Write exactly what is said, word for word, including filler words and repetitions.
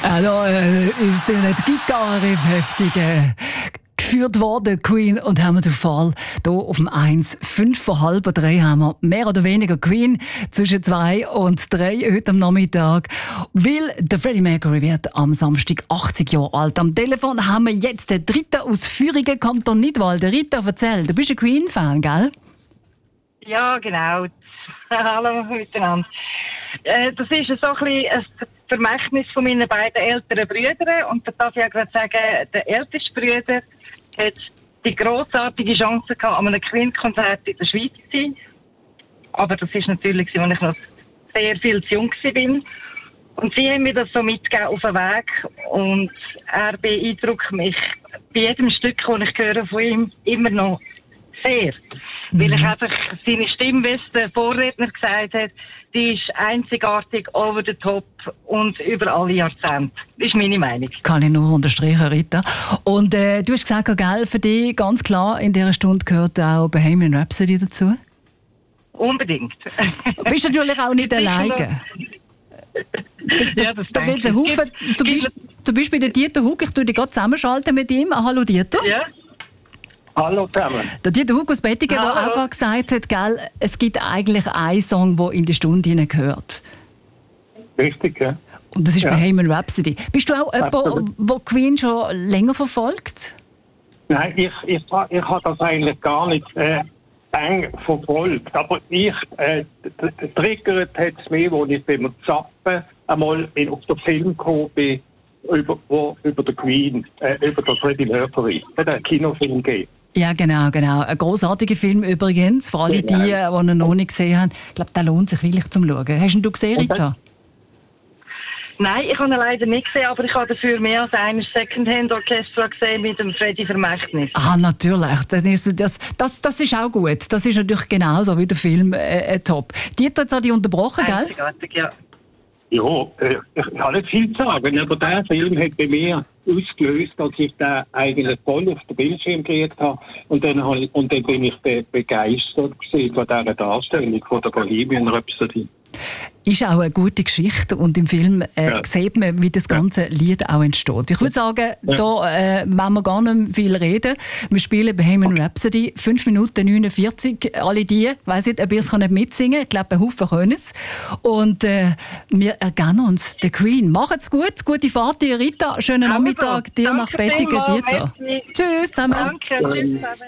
Also, äh, ist ja nicht Gitarre heftig äh, geführt worden, Queen, und haben wir den Fall hier auf dem eins. Fünf vor halb drei haben wir mehr oder weniger Queen zwischen zwei und drei heute am Nachmittag. Weil der Freddie Mercury wird am Samstag achtzig Jahre alt. Am Telefon haben wir jetzt den dritten aus Führingen, Kanton Nidwald. Rita, erzähl, du bist ein Queen-Fan, gell? Ja, genau. Hallo miteinander. Äh, das ist so ein bisschen ein Vermächtnis von meinen beiden älteren Brüdern. Und da darf ich auch gerade sagen, der älteste Bruder hat die grossartige Chance gehabt, an einem Queen-Konzert in der Schweiz zu sein. Aber das ist natürlich, als ich noch sehr viel zu jung war. Und sie haben mir das so mitgegeben auf den Weg. Und er beeindruckt mich bei jedem Stück, das ich höre von ihm, immer noch sehr. Mhm. Weil ich einfach seine Stimme, wie es der Vorredner gesagt hat, die ist einzigartig, over the top und über alle Jahrzehnte. Das ist meine Meinung. Kann ich nur unterstreichen, Rita. Und äh, du hast gesagt, gell, für dich ganz klar, in dieser Stunde gehört auch Bohemian Rhapsody dazu? Unbedingt. Du bist natürlich auch nicht alleine. Da, ja, da gibt es einen Haufen, zum Beispiel, zum Beispiel den Dieter Hug, ich tue dich gerade zusammenschalten mit ihm. Hallo Dieter. Ja. Hallo zusammen. Der Dieter Hug aus Bettigen, der auch gerade gesagt hat, gell, es gibt eigentlich einen Song, der in die Stunde hineingehört. Richtig, ja. Und das ist ja. Bohemian Rhapsody. Bist du auch jemand, der Queen schon länger verfolgt? Nein, ich, ich, ich habe das eigentlich gar nicht äh, eng verfolgt. Aber ich, äh, triggert hat es mich, als ich beim Zappen einmal in, auf den Film gekommen bin, über, wo, über den Queen, äh, über den Freddie Mercury. Es hat einen Kinofilm gegeben. Ja, genau, genau. Ein grossartiger Film übrigens, für alle die, die ihn noch nicht gesehen haben. Ich glaube, der lohnt sich wirklich zum Schauen. Hast ihn du gesehen, Rita? Nein, ich habe ihn leider nicht gesehen, aber ich habe dafür mehr als ein Secondhand-Orchester gesehen mit dem Freddie Vermächtnis. Ah, natürlich. Das ist, das, das, das ist auch gut. Das ist natürlich genauso wie der Film äh, top. Dieter hat dich unterbrochen, gell? Einzigartig, ja. Ja, äh, ich kann nicht viel sagen, aber der Film hat bei mir ausgelöst, dass ich den eigentlich voll auf den Bildschirm gekriegt habe. Und dann, habe ich, und dann bin ich be- begeistert gewesen von dieser Darstellung von der Bohemian Rhapsody. Ist auch eine gute Geschichte und im Film äh, ja. sieht man, wie das ganze Lied auch entsteht. Ich würde sagen, ja. da äh, wollen wir gar nicht viel reden. Wir spielen Bohemian Rhapsody, fünf Minuten neunundvierzig. Alle die, ich weiss nicht, ob ihr es nicht mitsingen könnt. Ich glaube, ein Haufen können es. Und äh, wir ergeben uns der Queen. Macht's gut, gute Fahrt, Rita. Schönen Nachmittag dir nach Bettigen, Dieter. Tschüss zusammen. Danke.